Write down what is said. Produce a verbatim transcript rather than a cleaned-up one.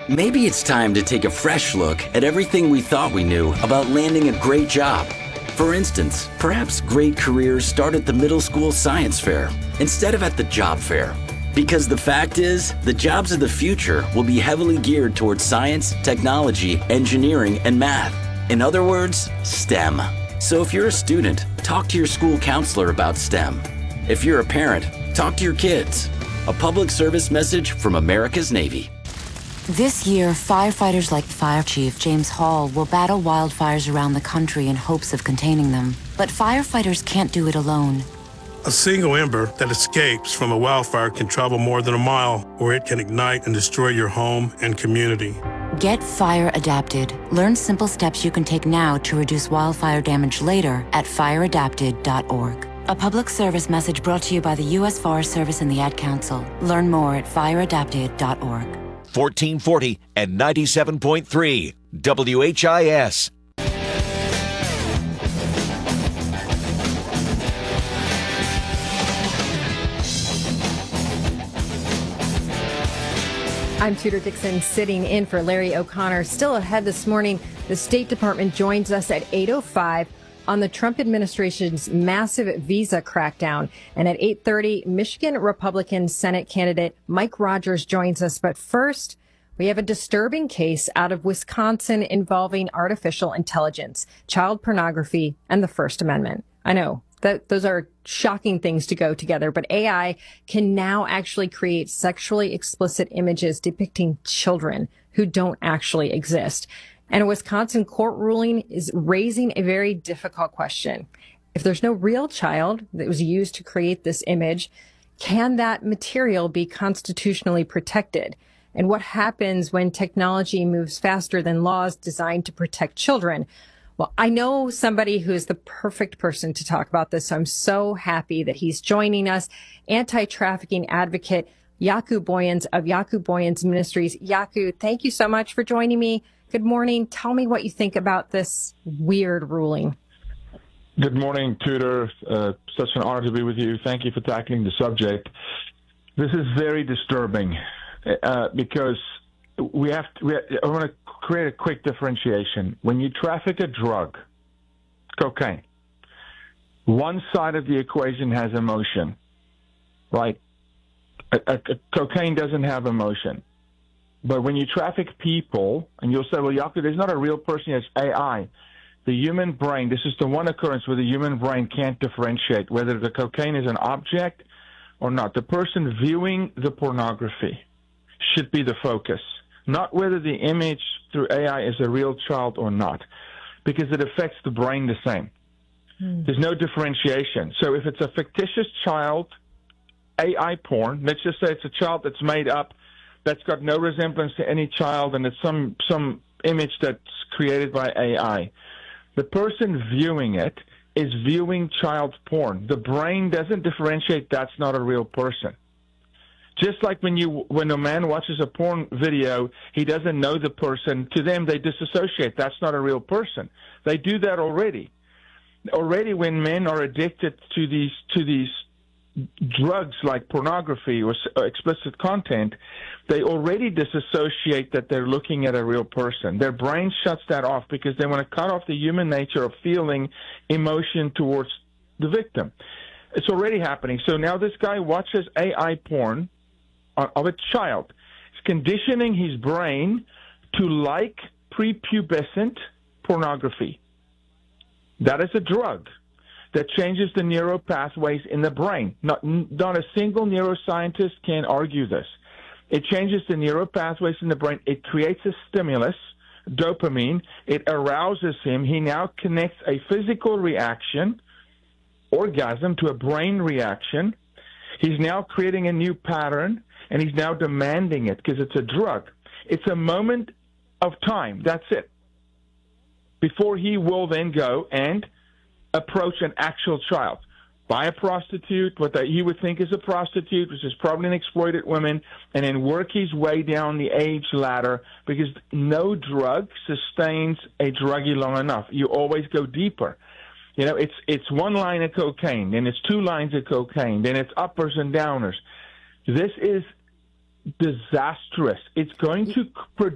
Maybe it's time to take a fresh look at everything we thought we knew about landing a great job. For instance, perhaps great careers start at the middle school science fair instead of at the job fair. Because the fact is, the jobs of the future will be heavily geared towards science, technology, engineering, and math. In other words, STEM. So if you're a student, talk to your school counselor about STEM. If you're a parent, talk to your kids. A public service message from America's Navy. This year, firefighters like Fire Chief James Hall will battle wildfires around the country in hopes of containing them. But firefighters can't do it alone. A single ember that escapes from a wildfire can travel more than a mile, or it can ignite and destroy your home and community. Get fire adapted. Learn simple steps you can take now to reduce wildfire damage later at fire adapted dot org. A public service message brought to you by the U S Forest Service and the Ad Council. Learn more at fire adapted dot org. fourteen forty and ninety-seven point three W H I S. I'm Tudor Dixon, sitting in for Larry O'Connor. Still ahead this morning, the State Department joins us at eight oh five on the Trump administration's massive visa crackdown. And at eight thirty, Michigan Republican Senate candidate Mike Rogers joins us. But first, we have a disturbing case out of Wisconsin involving artificial intelligence, child pornography, and the First Amendment. I know that those are shocking things to go together, but A I can now actually create sexually explicit images depicting children who don't actually exist. And a Wisconsin court ruling is raising a very difficult question. If there's no real child that was used to create this image, can that material be constitutionally protected? And what happens when technology moves faster than laws designed to protect children? Well, I know somebody who is the perfect person to talk about this, so I'm so happy that he's joining us. Anti-trafficking advocate Jaco Booyens of Jaco Booyens Ministries. Jaco, thank you so much for joining me. Good morning. Tell me what you think about this weird ruling. Good morning, Tudor. Uh, such an honor to be with you. Thank you for tackling the subject. This is very disturbing uh, because we have to, we have, I want to create a quick differentiation. When you traffic a drug, cocaine, one side of the equation has emotion, right? A, a, a cocaine doesn't have emotion. But when you traffic people, and you'll say, well, Jaco, there's not a real person, it's A I. The human brain, this is the one occurrence where the human brain can't differentiate whether the cocaine is an object or not. The person viewing the pornography should be the focus, not whether the image through A I is a real child or not, because it affects the brain the same. Hmm. There's no differentiation. So if it's a fictitious child, A I porn, let's just say it's a child that's made up, that's got no resemblance to any child, and it's some, some image that's created by A I. The person viewing it is viewing child porn. The brain doesn't differentiate that's not a real person. Just like when you when a man watches a porn video, he doesn't know the person. To them, they disassociate. That's not a real person. They do that already. Already when men are addicted to these to these drugs like pornography or explicit content, they already disassociate that they're looking at a real person. Their brain shuts that off because they want to cut off the human nature of feeling emotion towards the victim. It's already happening. So now this guy watches A I porn of a child. It's conditioning his brain to like prepubescent pornography. That is a drug that changes the neural pathways in the brain. Not, not a single neuroscientist can argue this. It changes the neural pathways in the brain. It creates a stimulus, dopamine. It arouses him. He now connects a physical reaction, orgasm, to a brain reaction. He's now creating a new pattern, and he's now demanding it because it's a drug. It's a moment of time. That's it. Before he will then go and approach an actual child. Buy a prostitute, what he would think is a prostitute, which is probably an exploited woman, and then work his way down the age ladder because no drug sustains a druggie long enough. You always go deeper. You know, it's it's one line of cocaine, then it's two lines of cocaine, then it's uppers and downers. This is disastrous. It's going to produce